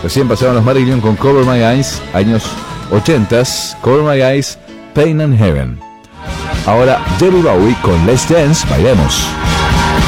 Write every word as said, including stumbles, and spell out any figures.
Recién pasaron los Marillion con Cover My Eyes, años ochenta, Cover My Eyes, Pain and Heaven. Ahora David Bowie con Let's Dance, bailemos.